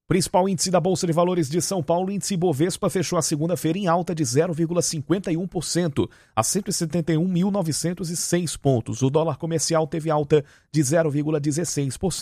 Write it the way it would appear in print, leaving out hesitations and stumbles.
Principal índice da Bolsa de Valores de São Paulo, índice Bovespa, fechou a segunda-feira em alta de 0,51% a 171.906 pontos. O dólar comercial teve alta de 0,16%.